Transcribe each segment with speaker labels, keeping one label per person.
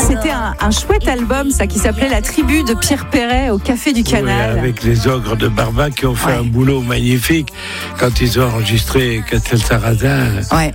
Speaker 1: C'était un chouette album, ça, qui s'appelait La Tribu de Pierre Perret au Café du Canal.
Speaker 2: Oui, avec les ogres de Barbac qui ont fait un boulot magnifique quand ils ont enregistré Castel-Sarrazin.
Speaker 1: Ouais.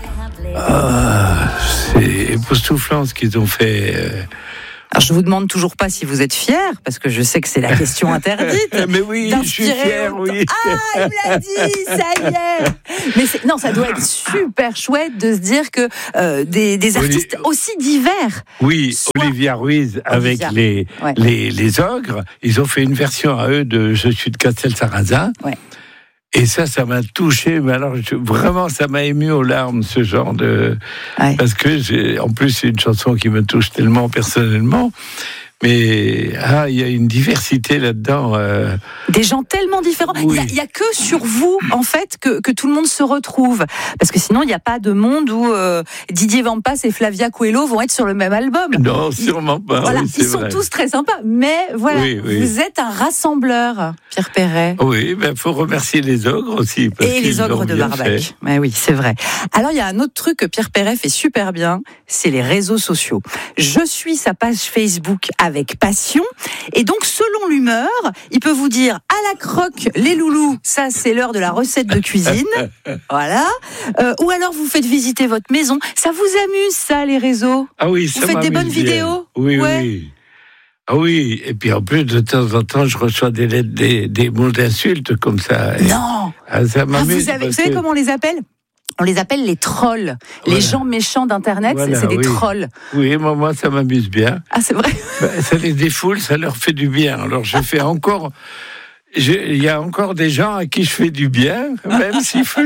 Speaker 2: C'est époustouflant ce qu'ils ont fait.
Speaker 1: Alors, je vous demande toujours pas si vous êtes fier, parce que je sais que c'est la question interdite.
Speaker 2: Mais oui, je suis fier, oui.
Speaker 1: Ah, il me l'a dit, ça y est. Mais non, ça doit être super chouette de se dire que des artistes aussi divers.
Speaker 2: Oui, Olivia Ruiz avec les ogres, ils ont fait une version à eux de Je suis de Castel-Sarrazin. Ouais. Et ça m'a touché, mais alors vraiment, ça m'a ému aux larmes, ce genre de... Ouais. Parce que, en plus, c'est une chanson qui me touche tellement personnellement. Mais il y a une diversité là-dedans.
Speaker 1: Des gens tellement différents.
Speaker 2: Oui.
Speaker 1: Il y a que sur vous, en fait, que tout le monde se retrouve. Parce que sinon, il n'y a pas de monde où Didier Vampas et Flavia Coelho vont être sur le même album.
Speaker 2: Non, sûrement pas.
Speaker 1: Voilà,
Speaker 2: oui,
Speaker 1: ils sont
Speaker 2: vrai.
Speaker 1: tous très sympas. Mais voilà, vous êtes un rassembleur, Pierre Perret.
Speaker 2: Oui, faut remercier les ogres aussi.
Speaker 1: Et les ogres de Barbac. Mais oui, c'est vrai. Alors, il y a un autre truc que Pierre Perret fait super bien, c'est les réseaux sociaux. Je suis sa page Facebook avec passion. Et donc, selon l'humeur, il peut vous dire à la croque, les loulous, ça c'est l'heure de la recette de cuisine. Voilà. Ou alors vous faites visiter votre maison. Ça vous amuse, ça, les réseaux?
Speaker 2: Ah oui,
Speaker 1: ça m'amuse. Vous faites des bonnes vidéos?
Speaker 2: Oui, oui. Ah oui, et puis en plus, de temps en temps, je reçois des lettres, des mots d'insultes comme ça.
Speaker 1: Non.
Speaker 2: Ça m'amuse.
Speaker 1: Vous savez comment on les appelle? On les appelle les trolls. Les gens méchants d'Internet, c'est des trolls.
Speaker 2: Oui, moi, ça m'amuse bien.
Speaker 1: Ah, c'est vrai?
Speaker 2: Ça les défoule, ça leur fait du bien. Alors, je fais encore... Il y a encore des gens à qui je fais du bien, même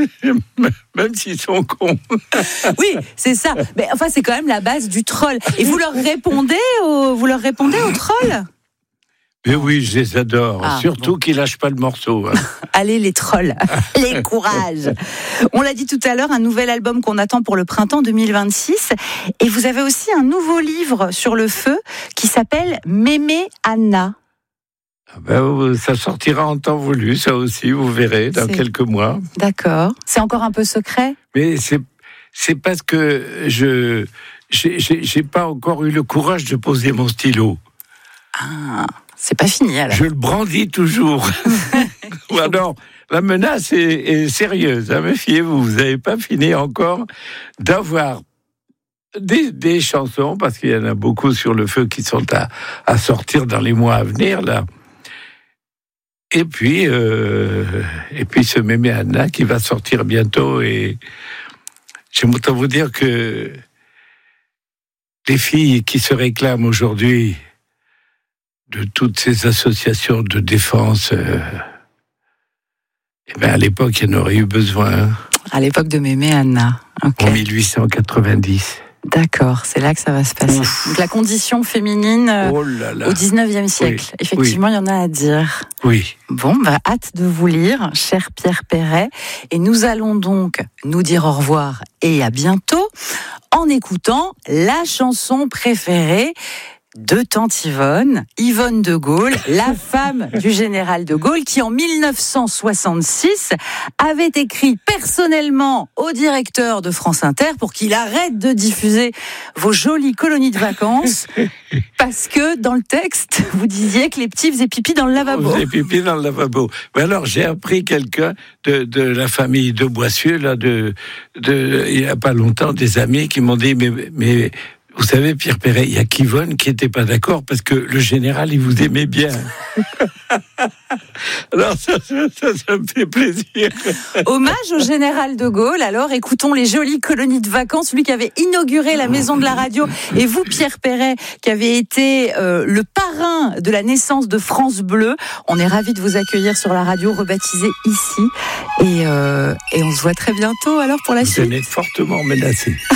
Speaker 2: s'ils sont cons.
Speaker 1: Oui, c'est ça. Mais enfin, c'est quand même la base du troll. Et vous leur répondez aux trolls?
Speaker 2: Mais oui, je les adore. Surtout qu'ils lâchent pas le morceau. Hein.
Speaker 1: Allez, les trolls, les courages. On l'a dit tout à l'heure, un nouvel album qu'on attend pour le printemps 2026. Et vous avez aussi un nouveau livre sur le feu qui s'appelle Mémé Anna.
Speaker 2: Ça sortira en temps voulu, ça aussi, vous verrez, dans quelques mois. D'accord.
Speaker 1: C'est encore un peu secret?
Speaker 2: Mais c'est parce que j'ai pas encore eu le courage de poser mon stylo.
Speaker 1: Ah, c'est pas fini alors.
Speaker 2: Je le brandis toujours. Alors, la menace est sérieuse, hein, méfiez-vous, vous n'avez pas fini encore d'avoir des chansons, parce qu'il y en a beaucoup sur le feu qui sont à sortir dans les mois à venir, là. Et puis ce Mémé Anna qui va sortir bientôt. Et j'aime autant vous dire que les filles qui se réclament aujourd'hui de toutes ces associations de défense, à l'époque, il y en aurait eu besoin.
Speaker 1: À l'époque de Mémé Anna. Okay.
Speaker 2: En 1890.
Speaker 1: D'accord, c'est là que ça va se passer. Donc, la condition féminine au 19e siècle. Oui. Effectivement, il y en a à dire.
Speaker 2: Oui.
Speaker 1: Bon, hâte de vous lire, cher Pierre Perret. Et nous allons donc nous dire au revoir et à bientôt en écoutant la chanson préférée de tante Yvonne de Gaulle, la femme du général de Gaulle, qui en 1966 avait écrit personnellement au directeur de France Inter pour qu'il arrête de diffuser vos jolies colonies de vacances, parce que dans le texte, vous disiez que les petits faisaient pipi dans le lavabo.
Speaker 2: Faisaient pipi dans le lavabo. Mais alors, j'ai appris quelqu'un de la famille de Boissieu, là, il n'y a pas longtemps, des amis qui m'ont dit, mais vous savez, Pierre Perret, il y a qu'Yvonne qui n'était pas d'accord parce que le général, il vous aimait bien. Alors, ça me fait plaisir.
Speaker 1: Hommage au général de Gaulle. Alors, écoutons les jolies colonies de vacances. Lui qui avait inauguré la maison de la radio. Et vous, Pierre Perret, qui avez été le parrain de la naissance de France Bleu. On est ravis de vous accueillir sur la radio rebaptisée ici. Et on se voit très bientôt alors pour la suite.
Speaker 2: Vous êtes fortement menacé.